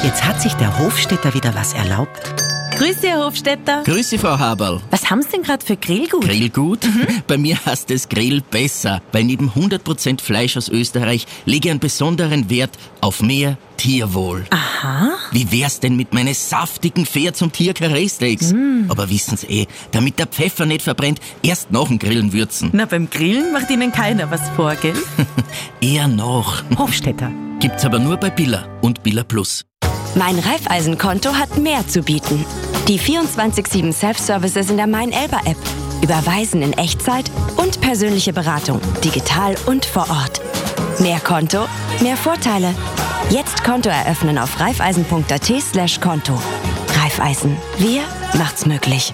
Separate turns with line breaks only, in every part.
Jetzt hat sich der Hofstädter wieder was erlaubt.
Grüß Sie, Herr Hofstädter.
Grüß Sie, Frau Haberl.
Was haben Sie denn gerade für Grillgut?
Grillgut? Bei mir heißt es Grill besser, weil neben 100% Fleisch aus Österreich lege ich einen besonderen Wert auf mehr Tierwohl.
Aha.
Wie wär's denn mit meinen saftigen Pferd- und Tier-Karree-Steaks? Aber wissen Sie damit der Pfeffer nicht verbrennt, erst nach dem Grillen würzen.
Na, beim Grillen macht Ihnen keiner was vor, gell?
Eher noch.
Hofstädter.
Gibt's aber nur bei Billa und Billa Plus.
Mein Raiffeisen-Konto hat mehr zu bieten. Die 24/7 Self-Services in der Mein-Elba-App. Überweisen in Echtzeit und persönliche Beratung, digital und vor Ort. Mehr Konto, mehr Vorteile. Jetzt Konto eröffnen auf raiffeisen.at/Konto. Raiffeisen. Wir macht's möglich.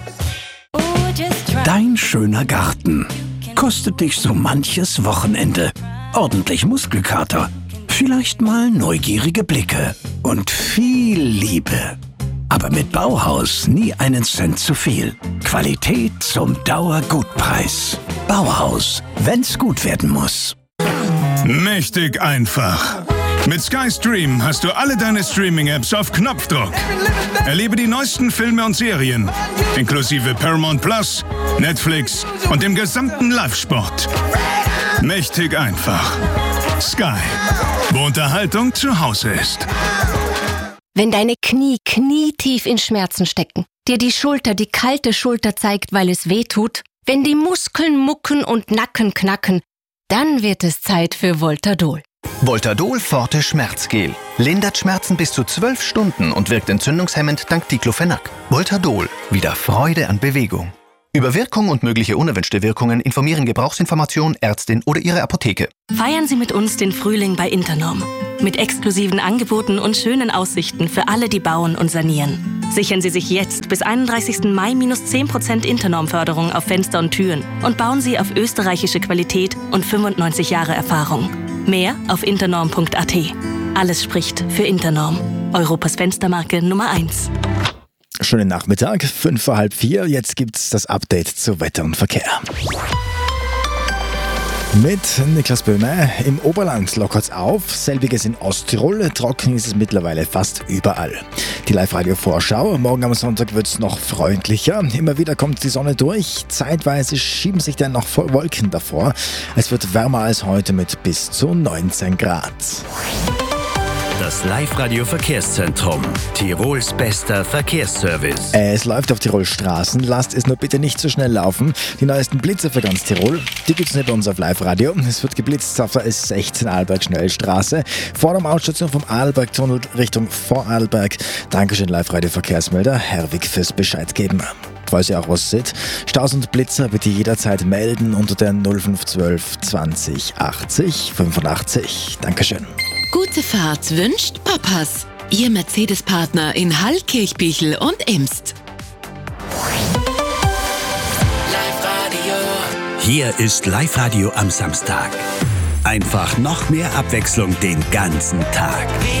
Dein schöner Garten kostet dich so manches Wochenende. Ordentlich Muskelkater, vielleicht mal neugierige Blicke und viel Liebe. Aber mit Bauhaus nie einen Cent zu viel. Qualität zum Dauergutpreis. Bauhaus, wenn's gut werden muss.
Mächtig einfach. Mit SkyStream hast du alle deine Streaming-Apps auf Knopfdruck. Erlebe die neuesten Filme und Serien, inklusive Paramount Plus, Netflix und dem gesamten Live-Sport. Mächtig einfach. Sky, wo Unterhaltung zu Hause ist.
Wenn deine Knie knietief in Schmerzen stecken, dir die Schulter die kalte Schulter zeigt, weil es weh tut, wenn die Muskeln mucken und Nacken knacken, dann wird es Zeit für Voltadol.
Voltadol Forte Schmerzgel. Lindert Schmerzen bis zu 12 Stunden und wirkt entzündungshemmend dank Diclofenac. Voltadol. Wieder Freude an Bewegung. Über Wirkung und mögliche unerwünschte Wirkungen informieren Gebrauchsinformation, Ärztin oder Ihre Apotheke.
Feiern Sie mit uns den Frühling bei Internorm. Mit exklusiven Angeboten und schönen Aussichten für alle, die bauen und sanieren. Sichern Sie sich jetzt bis 31. Mai minus 10% Internorm-Förderung auf Fenster und Türen und bauen Sie auf österreichische Qualität und 95 Jahre Erfahrung. Mehr auf internorm.at. Alles spricht für Internorm. Europas Fenstermarke Nummer 1.
Schönen Nachmittag, 3:55. Jetzt gibt's das Update zu Wetter und Verkehr. Mit Niklas Böhme. Im Oberland lockert's auf, selbiges in Osttirol. Trocken ist es mittlerweile fast überall. Die Live-Radio-Vorschau. Morgen am Sonntag wird's noch freundlicher. Immer wieder kommt die Sonne durch. Zeitweise schieben sich dann noch Wolken davor. Es wird wärmer als heute mit bis zu 19 Grad.
Das Live-Radio-Verkehrszentrum. Tirols bester Verkehrsservice.
Es läuft auf Tirols Straßen. Lasst es nur bitte nicht zu schnell laufen. Die neuesten Blitze für ganz Tirol, die gibt's nicht bei uns auf Live-Radio. Es wird geblitzt auf der S16 Arlberg-Schnellstraße. Vor der Mautstation vom Arlberg-Tunnel Richtung Vorarlberg. Dankeschön, Live-Radio-Verkehrsmelder Herwig fürs Bescheid geben. Falls ihr auch was seht, Staus und Blitzer bitte jederzeit melden unter der 0512 20 80 85. Dankeschön.
Gute Fahrt wünscht Papas. Ihr Mercedes-Partner in Hall, Kirchbichel und Imst.
Hier ist Live-Radio am Samstag. Einfach noch mehr Abwechslung den ganzen Tag.